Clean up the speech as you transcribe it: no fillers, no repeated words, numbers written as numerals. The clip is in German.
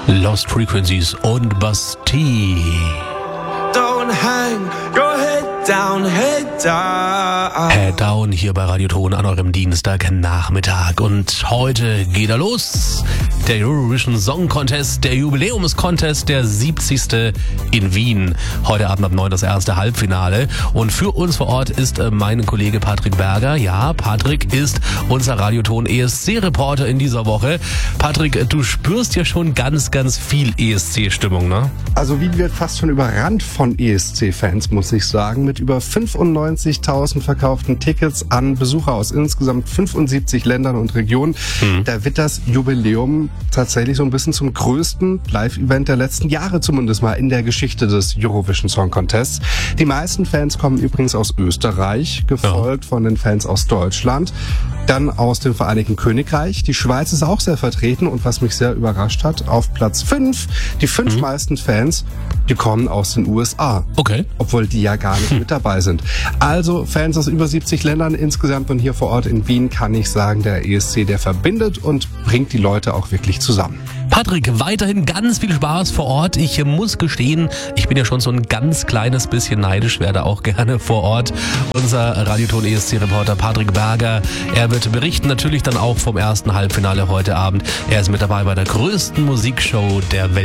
Lost Frequencies und Bastille. Don't hang your head down, head down. Head down hier bei Radioton an eurem Dienstagnachmittag. Und heute geht er los. Der Eurovision Song Contest, der Jubiläumscontest, der 70. in Wien. Heute Abend ab 9 das erste Halbfinale. Und für uns vor Ort ist mein Kollege Patrick Berger. Ja, Patrick ist unser Radioton ESC-Reporter in dieser Woche. Patrick, du spürst ja schon ganz, ganz viel ESC-Stimmung, ne? Also Wien wird fast schon überrannt von ESC-Fans, muss ich sagen. Mit über 95.000 verkauften Tickets an Besucher aus insgesamt 75 Ländern und Regionen. Da wird das Jubiläum tatsächlich so ein bisschen zum größten Live-Event der letzten Jahre, zumindest mal in der Geschichte des Eurovision Song Contests. Die meisten Fans kommen übrigens aus Österreich, gefolgt von den Fans aus Deutschland, dann aus dem Vereinigten Königreich. Die Schweiz ist auch sehr vertreten und was mich sehr überrascht hat, auf Platz 5, die 5 meisten Fans, die kommen aus den USA. Okay. Obwohl die ja gar nicht mit dabei sind. Also Fans aus über 70 Ländern insgesamt und hier vor Ort in Wien kann ich sagen, der ESC, der verbindet und bringt die Leute auch wirklich zusammen. Patrick, weiterhin ganz viel Spaß vor Ort. Ich muss gestehen, ich bin ja schon so ein ganz kleines bisschen neidisch, werde auch gerne vor Ort. Unser Radioton ESC-Reporter Patrick Berger, er wird berichten natürlich dann auch vom ersten Halbfinale heute Abend. Er ist mit dabei bei der größten Musikshow der Welt.